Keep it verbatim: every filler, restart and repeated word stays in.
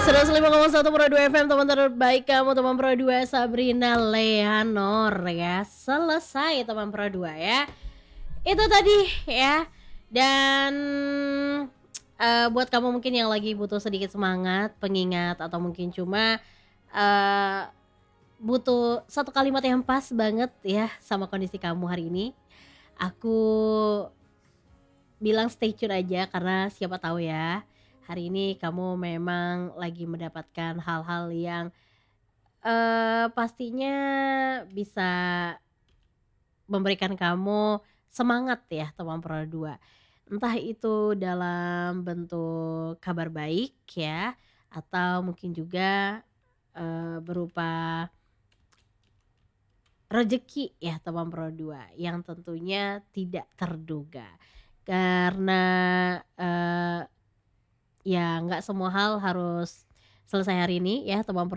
seratus lima koma satu Pro dua F M, teman terbaik kamu, teman Pro dua Sabrina Leanor ya. Selesai teman Pro dua ya. Itu tadi ya. Dan uh, buat kamu mungkin yang lagi butuh sedikit semangat, pengingat, atau mungkin cuma uh, butuh satu kalimat yang pas banget ya sama kondisi kamu hari ini, aku bilang stay tune aja, karena siapa tahu ya hari ini kamu memang lagi mendapatkan hal-hal yang uh, pastinya bisa memberikan kamu semangat ya teman Pro dua. Entah itu dalam bentuk kabar baik ya, atau mungkin juga uh, berupa rezeki ya teman Pro dua yang tentunya tidak terduga. Karena uh, ya nggak semua hal harus selesai hari ini ya teman Pro